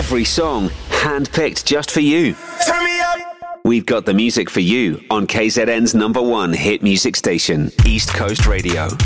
Every song handpicked just for you. Turn me up. We've got the music for you on KZN's #1 hit music station, East Coast Radio.